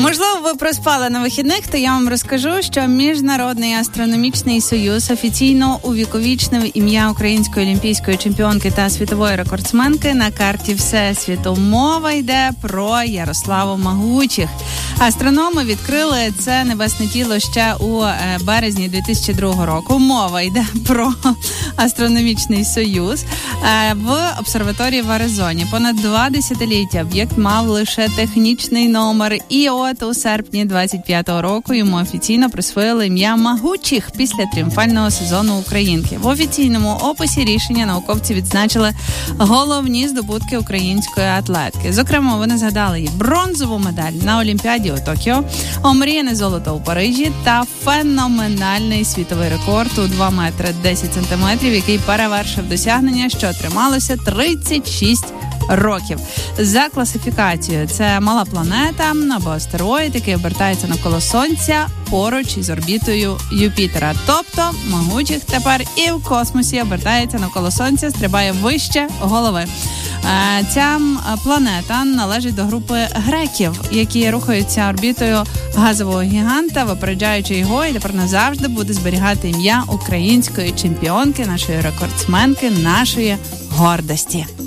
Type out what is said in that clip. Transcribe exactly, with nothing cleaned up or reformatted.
Можливо, ви проспали на вихідних, то я вам розкажу, що Міжнародний астрономічний союз офіційно увіковічнив ім'я української олімпійської чемпіонки та світової рекордсменки на карті Всесвіту. Мова йде про Ярославу Магучих. Астрономи відкрили це небесне тіло ще у березні дві тисячі другого року. Мова йде про астрономічний союз в обсерваторії в Аризоні. Понад два десятиліття об'єкт мав лише технічний номер. І от у серпні двадцять п'ятого року йому офіційно присвоїли ім'я Магучих після тріумфального сезону українки. В офіційному описі рішення науковці відзначили головні здобутки української атлетки. Зокрема, вони згадали її бронзову медаль на Олімпіаді у Токіо, омріяне золото у Парижі та феноменальний світовий рекорд у два метри десять сантиметрів, який перевершив досягнення, що трималося тридцять шість років. За класифікацією це мала планета або астероїд, який обертається навколо Сонця поруч із орбітою Юпітера. Тобто Магучих тепер і в космосі обертається навколо Сонця, стрибає вище голови. Ця планета належить до групи греків, які рухаються орбітою газового гіганта, випереджаючи його, і тепер назавжди буде зберігати ім'я української чемпіонки, нашої рекордсменки, нашої гордості.